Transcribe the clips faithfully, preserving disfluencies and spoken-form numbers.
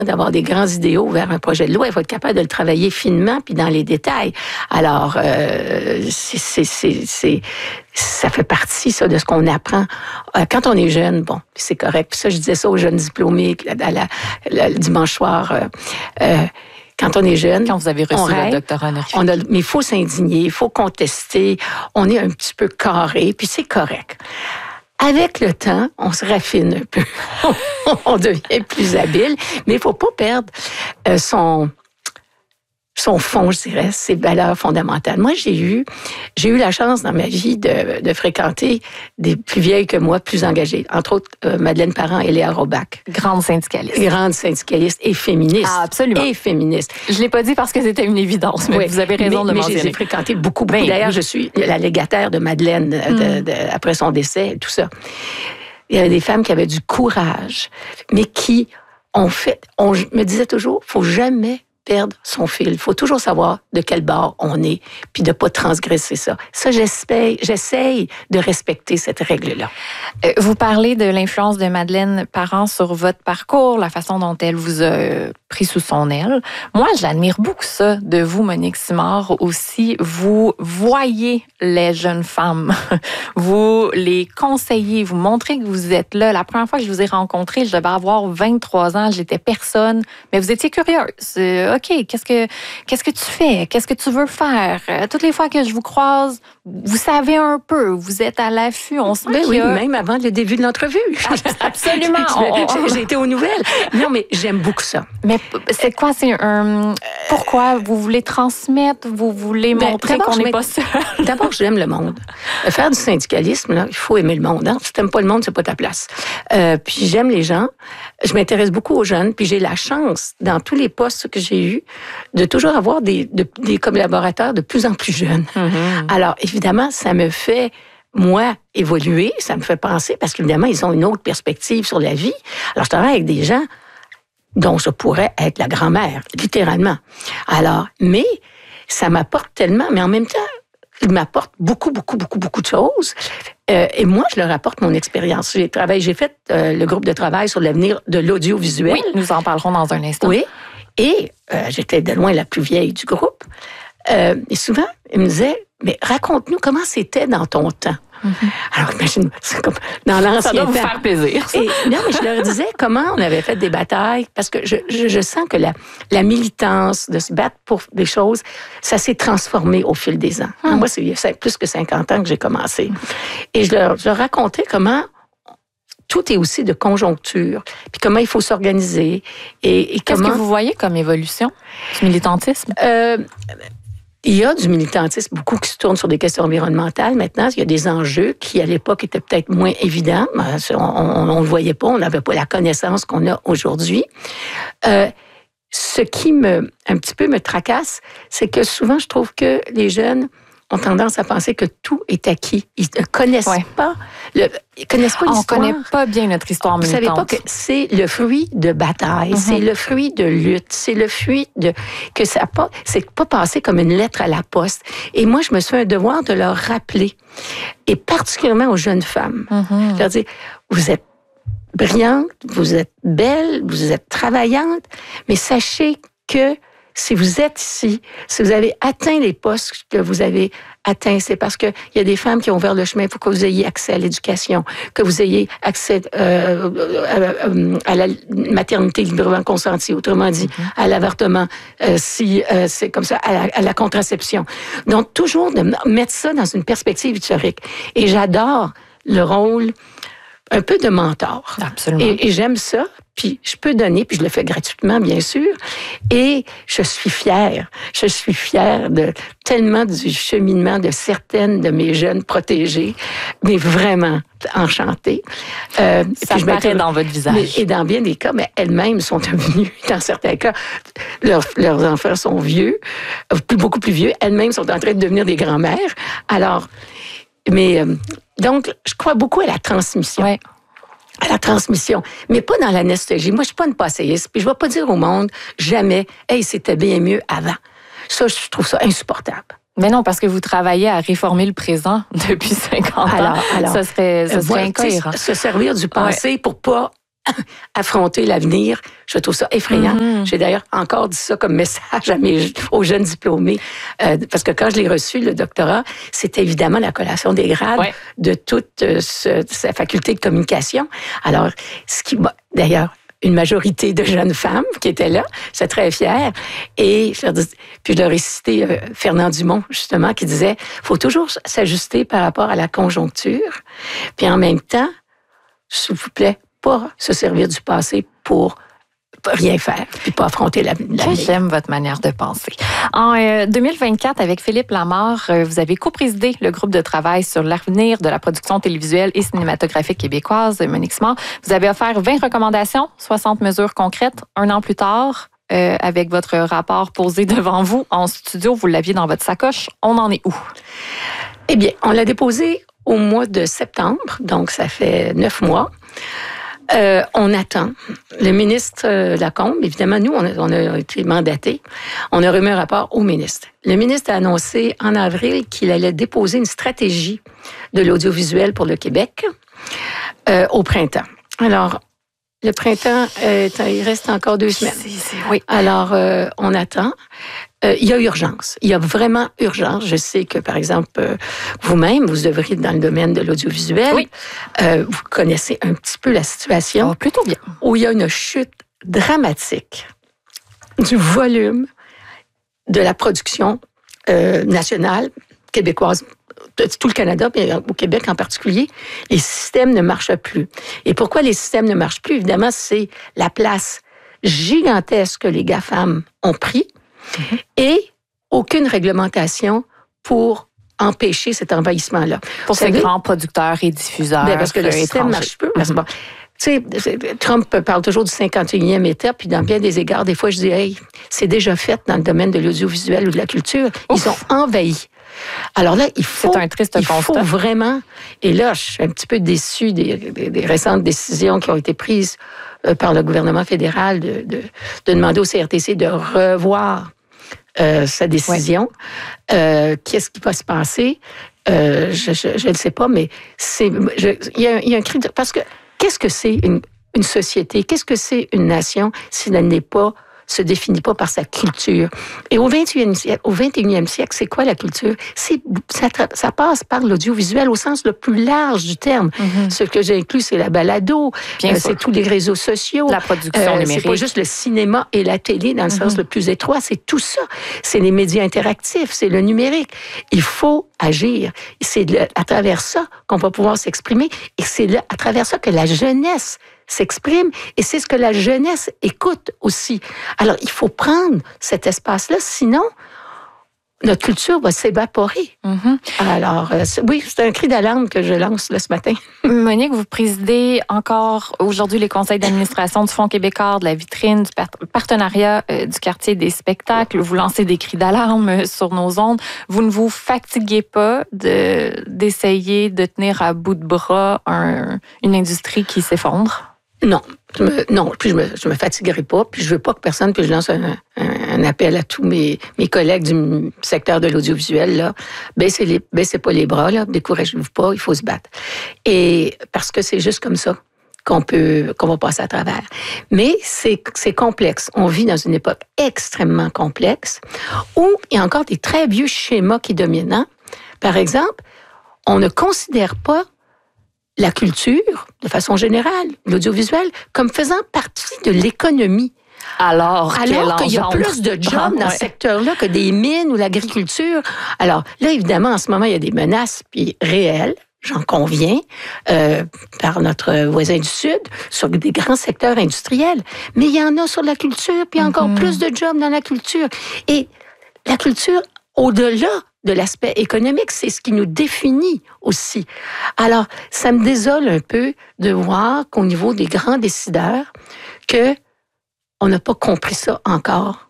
d'avoir des grands idéaux vers un projet de loi, il faut être capable de le travailler finement puis dans les détails. Alors, euh, c'est, c'est, c'est, c'est, ça fait partie, ça, de ce qu'on apprend. Euh, quand on est jeune, bon, c'est correct. Puis ça, je disais ça aux jeunes diplômés la, la, la, le dimanche soir. Euh, euh, Quand on est jeune, quand vous avez reçu le doctorat honorifique, on a, mais il faut s'indigner, il faut contester. On est un petit peu carré, puis c'est correct. Avec le temps, on se raffine un peu. On devient plus habile, mais il faut pas perdre euh, son son fond, je dirais, ses valeurs fondamentales. Moi, j'ai eu j'ai eu la chance dans ma vie de, de fréquenter des plus vieilles que moi, plus engagées. Entre autres, euh, Madeleine Parent et Léa Robach. Grande syndicaliste. Grande syndicaliste et féministe. Ah, absolument. Et féministe. Je l'ai pas dit parce que c'était une évidence, mais oui, vous avez raison mais, de mais mentionner. Mais je les ai fréquentées beaucoup, beaucoup. Ben, D'ailleurs, oui. je suis la légataire de Madeleine de, mm. de, après son décès, tout ça. Il y avait des femmes qui avaient du courage, mais qui ont fait... On me disait toujours, faut jamais perdre son fil. Il faut toujours savoir de quel bord on est, puis de ne pas transgresser ça. Ça, j'essaye, j'essaye de respecter cette règle-là. Euh, vous parlez de l'influence de Madeleine Parent sur votre parcours, la façon dont elle vous a pris sous son aile. Moi, j'admire beaucoup ça de vous, Monique Simard, aussi. Vous voyez les jeunes femmes. Vous les conseillez, vous montrez que vous êtes là. La première fois que je vous ai rencontré, je devais avoir vingt-trois ans, j'étais personne, mais vous étiez curieuse. OK, qu'est-ce que, qu'est-ce que tu fais? Qu'est-ce que tu veux faire? Toutes les fois que je vous croise, vous savez un peu, vous êtes à l'affût. On sent ben qu'il oui, y a... même avant le début de l'entrevue. Absolument. J'ai, j'ai été aux nouvelles. Non, mais j'aime beaucoup ça. Mais c'est quoi? C'est un... Pourquoi? Vous voulez transmettre? Vous voulez ben, montrer qu'on n'est pas seul? D'abord, j'aime le monde. Faire du syndicalisme, là, il faut aimer le monde. Hein? Si tu n'aimes pas le monde, c'est pas ta place. Euh, puis j'aime les gens. Je m'intéresse beaucoup aux jeunes. Puis j'ai la chance, dans tous les postes que j'ai eus, de toujours avoir des, de, des collaborateurs de plus en plus jeunes. Mm-hmm. Alors, évidemment, ça me fait... moi, évoluer, ça me fait penser, parce qu'évidemment, ils ont une autre perspective sur la vie. Alors, je travaille avec des gens dont je pourrais être la grand-mère, littéralement. Alors, mais ça m'apporte tellement, mais en même temps, ils m'apportent beaucoup, beaucoup, beaucoup, beaucoup de choses. Euh, et moi, je leur apporte mon expérience. J'ai travaillé, j'ai fait euh, le groupe de travail sur l'avenir de l'audiovisuel. Oui, nous en parlerons dans un instant. Oui, et euh, j'étais de loin la plus vieille du groupe. Euh, et souvent, ils me disaient, mais raconte-nous comment c'était dans ton temps. Mm-hmm. Alors, imagine, c'est comme dans l'ancien temps. Ça doit vous faire plaisir. Ça. Et, non, mais je leur disais comment on avait fait des batailles, parce que je, je, je sens que la, la militance, de se battre pour des choses, ça s'est transformé au fil des ans. Mm. Moi, c'est il y a plus que cinquante ans que j'ai commencé. Mm. Et je leur, je leur racontais comment tout est aussi de conjoncture, puis comment il faut s'organiser. Et, et Qu'est-ce comment... que vous voyez comme évolution du militantisme? Euh, Il y a du militantisme, beaucoup qui se tourne sur des questions environnementales. Maintenant, il y a des enjeux qui, à l'époque, étaient peut-être moins évidents. On ne le voyait pas, on n'avait pas la connaissance qu'on a aujourd'hui. Euh, ce qui me, un petit peu me tracasse, c'est que souvent, je trouve que les jeunes ont tendance à penser que tout est acquis. Ils ne connaissent ouais. pas le, ils connaissent pas l'histoire. On ne connaît pas bien notre histoire militante. Vous savez pas que c'est le fruit de bataille, mm-hmm. c'est le fruit de lutte, c'est le fruit de que ça pas, c'est pas passé comme une lettre à la poste. Et moi, je me suis fait un devoir de leur rappeler, et particulièrement aux jeunes femmes, mm-hmm. leur dire, vous êtes brillante, vous êtes belle, vous êtes travaillante, mais sachez que si vous êtes ici, si vous avez atteint les postes que vous avez atteints, c'est parce qu'il y a des femmes qui ont ouvert le chemin pour que vous ayez accès à l'éducation, que vous ayez accès euh, à, à la maternité librement consentie, autrement dit, mm-hmm. à l'avortement, euh, si euh, c'est comme ça, à la, à la contraception. Donc, toujours de mettre ça dans une perspective historique. Et j'adore le rôle un peu de mentor. Absolument. Et, et j'aime ça, puis je peux donner, puis je le fais gratuitement, bien sûr. Et je suis fière. Je suis fière de tellement du cheminement de certaines de mes jeunes protégées, mais vraiment enchantées. Euh, ça je paraît dans votre visage. Mais, et dans bien des cas, mais elles-mêmes sont devenues, dans certains cas, leurs, leurs enfants sont vieux, beaucoup plus vieux. Elles-mêmes sont en train de devenir des grands-mères. Alors, mais... Euh, donc, je crois beaucoup à la transmission. Ouais. À la transmission, mais pas dans la nostalgie. Moi, je suis pas une passéiste, puis je vais pas dire au monde jamais « Hey, c'était bien mieux avant ». Ça, je trouve ça insupportable. Mais non, parce que vous travaillez à réformer le présent depuis cinquante ans. Alors, alors ça serait, ça serait euh, incohérent. Se servir du passé ouais. pour pas affronter l'avenir. Je trouve ça effrayant. Mm-hmm. J'ai d'ailleurs encore dit ça comme message à mes, aux jeunes diplômés. Euh, parce que quand je l'ai reçu, le doctorat, c'était évidemment la collation des grades ouais. de toute euh, ce, sa faculté de communication. Alors, ce qui m'a... D'ailleurs, une majorité de jeunes femmes qui étaient là. J'étais très fière. Et je leur dis, puis je leur ai cité euh, Fernand Dumont, justement, qui disait, faut toujours s'ajuster par rapport à la conjoncture. Puis en même temps, s'il vous plaît, pas se servir du passé pour rien faire, puis pas affronter l'avenir. J'aime votre manière de penser. En euh, deux mille vingt-quatre, avec Philippe Lamarre, euh, vous avez coprésidé le groupe de travail sur l'avenir de la production télévisuelle et cinématographique québécoise, Monique Simard. Vous avez offert vingt recommandations, soixante mesures concrètes. Un an plus tard, euh, avec votre rapport posé devant vous en studio, vous l'aviez dans votre sacoche. On en est où? Eh bien, on l'a déposé au mois de septembre, donc ça fait neuf mois. Euh, on attend. Le ministre euh, Lacombe, évidemment, nous, on a, on a été mandatés. On a remis un rapport au ministre. Le ministre a annoncé en avril qu'il allait déposer une stratégie de l'audiovisuel pour le Québec euh, au printemps. Alors, le printemps, euh, il reste encore deux semaines. C'est, c'est, oui. Alors, euh, on attend. Euh, il y a urgence. Il y a vraiment urgence. Je sais que, par exemple, euh, vous-même, vous œuvrez dans le domaine de l'audiovisuel. Oui. Euh, vous connaissez un petit peu la situation. Oh, plutôt bien. Où il y a une chute dramatique du volume de la production euh, nationale, québécoise, de tout le Canada, mais au Québec en particulier. Les systèmes ne marchent plus. Et pourquoi les systèmes ne marchent plus? Évidemment, c'est la place gigantesque que les GAFAM ont pris. Mm-hmm. Et aucune réglementation pour empêcher cet envahissement-là. Pour ces grands producteurs et diffuseurs. Bien, parce que le système ne marche plus. Mm-hmm. Bon, tu sais, Trump parle toujours du cinquante et unième État, puis dans bien des égards, des fois, je dis, hey, c'est déjà fait dans le domaine de l'audiovisuel ou de la culture. Ouf. Ils ont envahi. Alors là, il faut, c'est un triste il constat. faut vraiment... Et là, je suis un petit peu déçue des, des, des récentes décisions qui ont été prises par le gouvernement fédéral de, de, de demander au C R T C de revoir euh, sa décision. Ouais. Euh, qu'est-ce qui va se passer? Euh, je ne sais pas, mais c'est, il y, y a un cri de... Parce que qu'est-ce que c'est une, une société? Qu'est-ce que c'est une nation si elle n'est pas... se définit pas par sa culture. Et au vingt et unième siècle, au vingt et unième siècle, c'est quoi la culture? C'est, ça, ça passe par l'audiovisuel au sens le plus large du terme. Mm-hmm. Ce que j'ai inclus, c'est la balado, euh, c'est tous les réseaux sociaux. La production euh, numérique. C'est pas juste le cinéma et la télé dans le mm-hmm. sens le plus étroit, c'est tout ça. C'est les médias interactifs, c'est le numérique. Il faut agir. C'est le, à travers ça qu'on va pouvoir s'exprimer et c'est le, à travers ça que la jeunesse s'exprime et c'est ce que la jeunesse écoute aussi. Alors, il faut prendre cet espace-là, sinon, notre culture va s'évaporer. Mm-hmm. Alors, euh, c'est, oui, c'est un cri d'alarme que je lance là, ce matin. Monique, vous présidez encore aujourd'hui les conseils d'administration du Fonds québécois, de la vitrine, du partenariat euh, du quartier des spectacles. Vous lancez des cris d'alarme sur nos ondes. Vous ne vous fatiguez pas de, d'essayer de tenir à bout de bras un, une industrie qui s'effondre? Non, je me, non, puis je me, je me fatiguerai pas, puis je veux pas que personne, puis je lance un, un, un appel à tous mes, mes collègues du secteur de l'audiovisuel, là, baissez les, baissez pas les bras, là, découragez-vous pas, il faut se battre. Et parce que c'est juste comme ça qu'on peut, qu'on va passer à travers. Mais c'est, c'est complexe. On vit dans une époque extrêmement complexe où il y a encore des très vieux schémas qui dominent. Hein? Par exemple, on ne considère pas la culture, de façon générale, l'audiovisuel, comme faisant partie de l'économie. Alors, Alors qu'il y a plus de jobs ah, dans ouais. ce secteur-là que des mines ou l'agriculture. Alors là, évidemment, en ce moment, il y a des menaces puis réelles, j'en conviens, euh, par notre voisin du Sud, sur des grands secteurs industriels. Mais il y en a sur la culture, puis il y a encore mm-hmm. plus de jobs dans la culture. Et la culture, au-delà de l'aspect économique, c'est ce qui nous définit aussi. Alors, ça me désole un peu de voir qu'au niveau des grands décideurs, que on n'a pas compris ça encore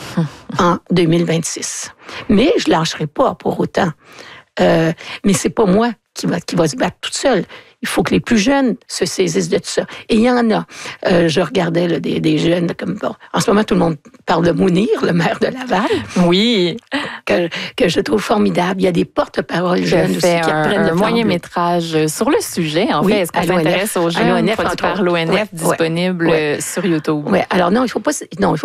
en deux mille vingt-six. Mais je lâcherai pas pour autant. Euh, mais c'est pas moi qui va, qui va se battre toute seule. il faut que les plus jeunes se saisissent de tout ça. Et il y en a. Euh, je regardais là, des, des jeunes, comme bon, en ce moment, tout le monde parle de Mounir, le maire de Laval. Oui. Que, que je trouve formidable. Il y a des porte-paroles jeunes aussi qui un, apprennent un le moyen-métrage sur le sujet. En oui, fait, est-ce qu'on s'intéresse aux jeunes produits par l'O N F ouais, disponible ouais. sur YouTube? Oui, alors non, il faut pas, non, il faut